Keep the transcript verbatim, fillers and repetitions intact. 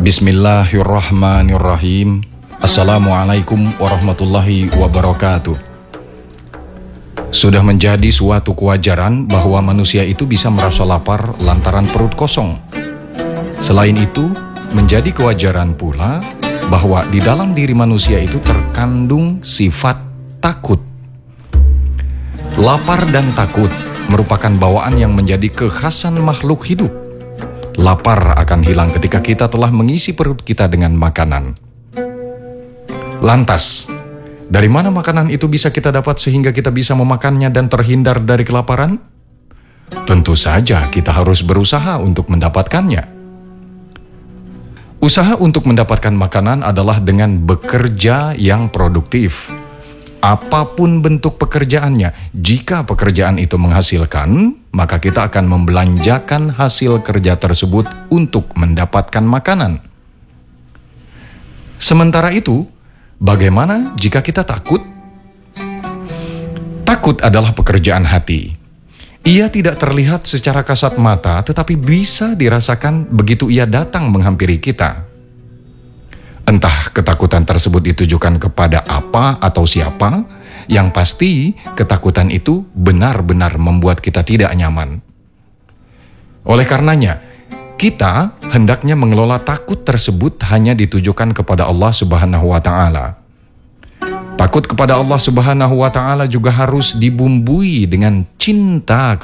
Bismillahirrahmanirrahim. Assalamualaikum warahmatullahi wabarakatuh. Sudah menjadi suatu kewajaran bahwa manusia itu bisa merasa lapar lantaran perut kosong. Selain itu, menjadi kewajaran pula bahwa di dalam diri manusia itu terkandung sifat takut. Lapar dan takut merupakan bawaan yang menjadi kekhasan makhluk hidup. Lapar akan hilang ketika kita telah mengisi perut kita dengan makanan. Lantas, dari mana makanan itu bisa kita dapat sehingga kita bisa memakannya dan terhindar dari kelaparan? Tentu saja kita harus berusaha untuk mendapatkannya. Usaha untuk mendapatkan makanan adalah dengan bekerja yang produktif. Apapun bentuk pekerjaannya, jika pekerjaan itu menghasilkan, maka kita akan membelanjakan hasil kerja tersebut untuk mendapatkan makanan. Sementara itu, bagaimana jika kita takut? Takut adalah pekerjaan hati. Ia tidak terlihat secara kasat mata, tetapi bisa dirasakan begitu ia datang menghampiri kita. Entah ketakutan tersebut ditujukan kepada apa atau siapa, yang pasti ketakutan itu benar-benar membuat kita tidak nyaman. Oleh karenanya, kita hendaknya mengelola takut tersebut hanya ditujukan kepada Allah Subhanahu wa Ta'ala. Takut kepada Allah Subhanahu wa Ta'ala juga harus dibumbui dengan cinta